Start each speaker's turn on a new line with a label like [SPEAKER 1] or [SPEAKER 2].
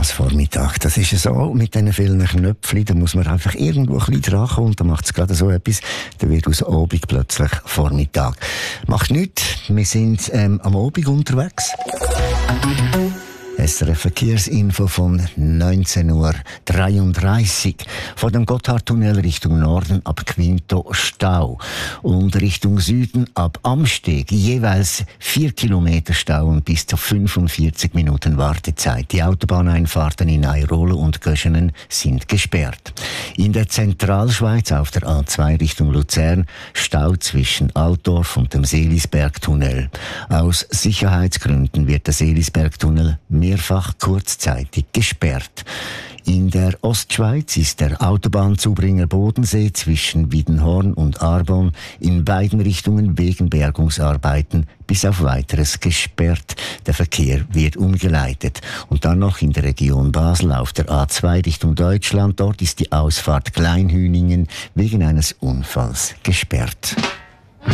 [SPEAKER 1] Frühjahrsvormittag. Das ist so mit diesen vielen Knöpfchen. Da muss man einfach irgendwo ein bisschen drankommen und dann macht es gerade so etwas. Dann wird aus Abend plötzlich Vormittag. Macht nichts. Wir sind am Abend unterwegs. SRF Verkehrsinfo von 19:33 Uhr. Von dem Gotthardtunnel Richtung Norden ab Quinto Stau und Richtung Süden ab Amsteg jeweils 4 Kilometer Stau und bis zu 45 Minuten Wartezeit. Die Autobahneinfahrten in Airolo und Göschenen sind gesperrt. In der Zentralschweiz auf der A2 Richtung Luzern Stau zwischen Altdorf und dem Seelisbergtunnel. Aus Sicherheitsgründen wird der Seelisbergtunnel mehrfach kurzzeitig gesperrt. In der Ostschweiz ist der Autobahnzubringer Bodensee zwischen Wiedenhorn und Arbon in beiden Richtungen wegen Bergungsarbeiten bis auf Weiteres gesperrt. Der Verkehr wird umgeleitet. Und dann noch in der Region Basel auf der A2 Richtung Deutschland. Dort ist die Ausfahrt Kleinhüningen wegen eines Unfalls gesperrt.